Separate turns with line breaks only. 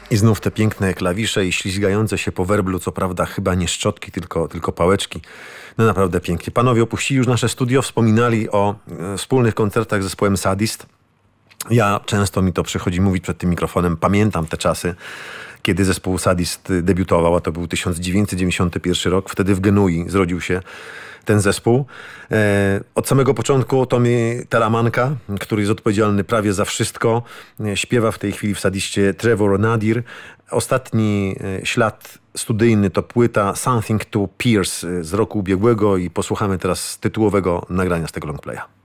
I znów te piękne klawisze i ślizgające się po werblu, co prawda chyba nie szczotki, tylko pałeczki. No naprawdę pięknie. Panowie opuścili już nasze studio, wspominali o wspólnych koncertach z zespołem Sadist. Ja często mi to przychodzi mówić przed tym mikrofonem. Pamiętam te czasy, kiedy zespół Sadist debiutował, a to był 1991 rok. Wtedy w Genui zrodził się ten zespół. Od samego początku Tommy Talamanka, który jest odpowiedzialny prawie za wszystko, śpiewa w tej chwili w Sadiście Trevor Nadir. Ostatni ślad studyjny to płyta Something to Pierce z roku ubiegłego i posłuchamy teraz tytułowego nagrania z tego longplaya.